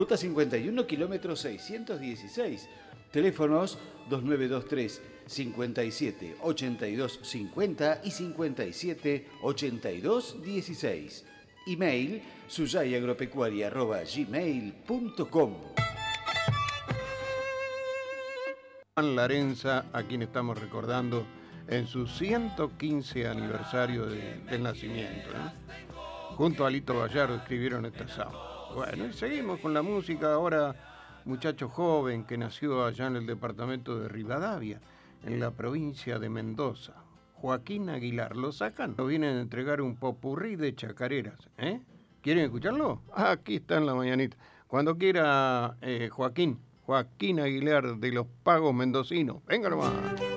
Ruta 51, kilómetro 616. Teléfonos 2923 57 82 50 y 57 82 16. Email suyayagropecuaria@gmail.com. Juan Larenza, a quien estamos recordando en su 115 aniversario del nacimiento, ¿no? Junto a Lito Gallardo escribieron esta samba. Bueno, y seguimos con la música. Ahora, muchacho joven que nació allá en el departamento de Rivadavia, en la provincia de Mendoza. Joaquín Aguilar. Lo sacan, nos vienen a entregar un popurrí de chacareras. ¿Quieren escucharlo? Aquí está en la mañanita. Cuando quiera, Joaquín Aguilar de los Pagos Mendocinos. Venga nomás.